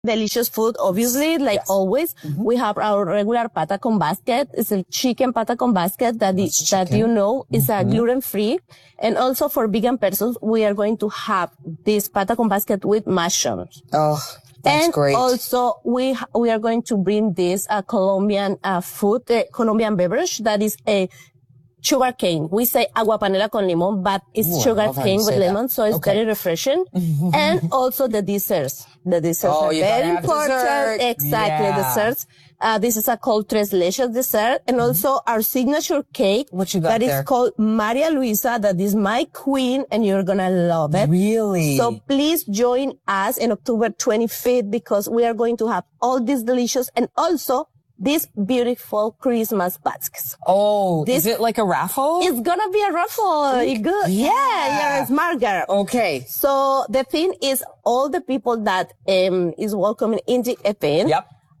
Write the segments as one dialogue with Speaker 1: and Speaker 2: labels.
Speaker 1: delicious food, obviously, like always. We have our regular pata con basket. It's a chicken pata con basket that is gluten-free. And also for vegan persons, we are going to have this pata con basket with mushrooms.
Speaker 2: Oh, that's great.
Speaker 1: And also we are going to bring this Colombian food, Colombian beverage that is a sugar cane. We say agua panela con limon, but it's sugar cane with lemon, so it's very refreshing. And also the desserts. The desserts are very important.
Speaker 2: Dessert.
Speaker 1: Exactly, desserts. This is a cold tres leches dessert, and also our signature cake.
Speaker 2: What you got
Speaker 1: that
Speaker 2: there?
Speaker 1: is called Maria Luisa. That is my queen, and you're gonna love it.
Speaker 2: Really?
Speaker 1: So please join us in October 25th because we are going to have all these delicious and also these beautiful Christmas baskets.
Speaker 2: Oh, is it like a raffle?
Speaker 1: It's gonna be a raffle. Good. Yeah, smart girl.
Speaker 2: Okay.
Speaker 1: So the thing is, all the people that is welcoming in the event,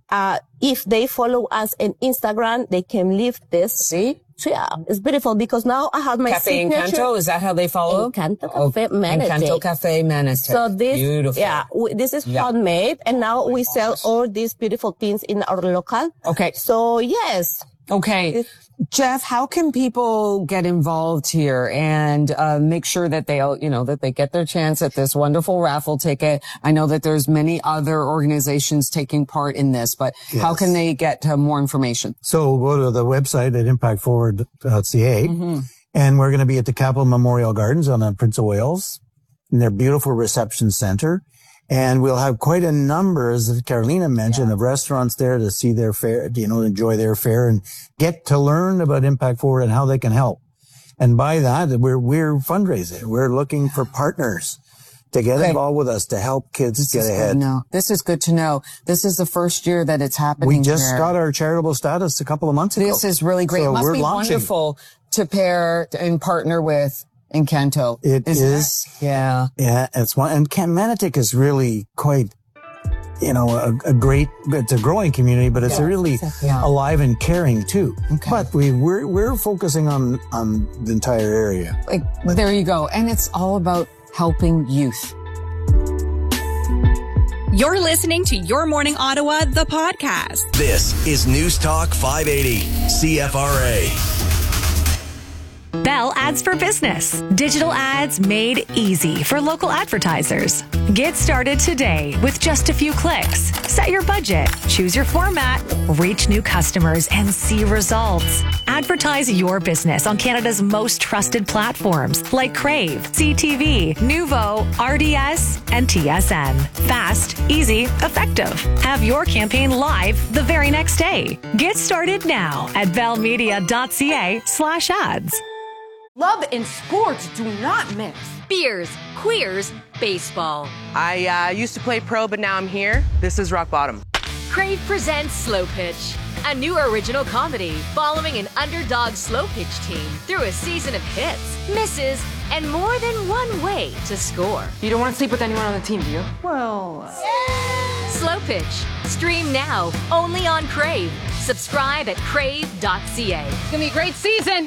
Speaker 1: if they follow us on Instagram, they can leave this.
Speaker 2: See?
Speaker 1: So yeah, it's beautiful because now I have my
Speaker 2: Cafe
Speaker 1: signature.
Speaker 2: Encanto, is that how they follow?
Speaker 1: Encanto Cafe Manatee.
Speaker 2: Encanto Cafe Manatee.
Speaker 1: So this,
Speaker 2: beautiful.
Speaker 1: this is handmade, and now we sell all these beautiful things in our local.
Speaker 2: Okay.
Speaker 1: So yes.
Speaker 2: Okay. Jeff, how can people get involved here and make sure that they get their chance at this wonderful raffle ticket? I know that there's many other organizations taking part in this, but how can they get more information?
Speaker 3: So go to the website at impactforward.ca, and we're going to be at the Capitol Memorial Gardens on Prince of Wales in their beautiful reception center. And we'll have quite a number, as Carolina mentioned, of restaurants there to see their fare, enjoy their fare and get to learn about Impact Forward and how they can help. And by that, we're fundraising. We're looking for partners to get involved with us to help kids get ahead.
Speaker 2: No, this is good to know. This is the first year that it's happening.
Speaker 3: We just got our charitable status a couple of months ago.
Speaker 2: This is really great.
Speaker 3: So
Speaker 2: it must
Speaker 3: we're
Speaker 2: be
Speaker 3: launching.
Speaker 2: Wonderful to pair and partner with Encanto.
Speaker 3: It is.
Speaker 2: Yeah.
Speaker 3: Yeah. It's one. And Manotick is really quite, a great, it's a growing community, but it's really alive and caring too. Okay. But we're focusing on the entire area.
Speaker 2: There you go. And it's all about helping youth.
Speaker 4: You're listening to Your Morning Ottawa, the podcast.
Speaker 5: This is News Talk 580, CFRA.
Speaker 6: Bell Ads for Business. Digital ads made easy for local advertisers. Get started today with just a few clicks. Set your budget, choose your format, reach new customers, and see results. Advertise your business on Canada's most trusted platforms like Crave, CTV, Nuvo, RDS, and TSN. Fast, easy, effective. Have your campaign live the very next day. Get started now at bellmedia.ca/ads.
Speaker 7: Love and sports do not mix.
Speaker 8: Beers, queers, baseball.
Speaker 7: I used to play pro, but now I'm here. This is rock bottom.
Speaker 8: Crave presents Slow Pitch, a new original comedy following an underdog slow pitch team through a season of hits, misses, and more than one way to score.
Speaker 7: You don't want to sleep with anyone on the team, do you? Well...
Speaker 8: Slow Pitch. Stream now, only on Crave. Subscribe at crave.ca.
Speaker 7: It's gonna be a great season.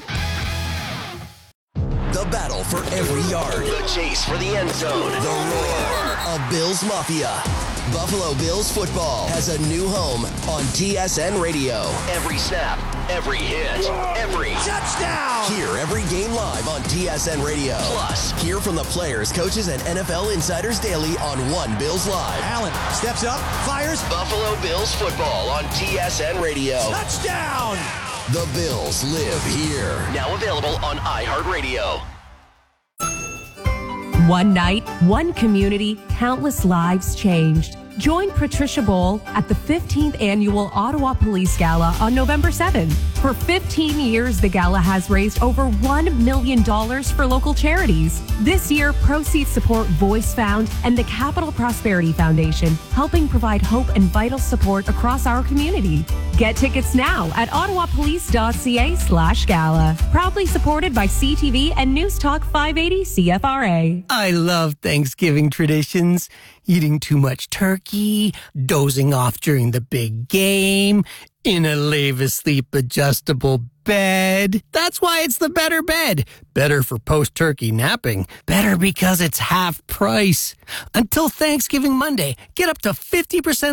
Speaker 5: The battle for every yard. The chase for the end zone. The roar of Bills Mafia. Buffalo Bills football has a new home on TSN Radio. Every snap, every hit, every touchdown. Hear every game live on TSN Radio. Plus, hear from the players, coaches, and NFL insiders daily on One Bills Live.
Speaker 9: Allen steps up, fires.
Speaker 5: Buffalo Bills football on TSN Radio.
Speaker 9: Touchdown!
Speaker 5: The Bills live here. Now available on iHeartRadio.
Speaker 6: One night, one community, countless lives changed. Join Patricia Bowl at the 15th Annual Ottawa Police Gala on November 7th. For 15 years, the gala has raised over $1 million for local charities. This year, proceeds support Voice Found and the Capital Prosperity Foundation, helping provide hope and vital support across our community. Get tickets now at ottawapolice.ca/gala. Proudly supported by CTV and News Talk 580 CFRA.
Speaker 10: I love Thanksgiving traditions. eating too much turkey, dozing off during the big game, in a Levis Sleep adjustable bed. That's why it's the better bed. Better for post-turkey napping. Better because it's half price. Until Thanksgiving Monday, get up to 50%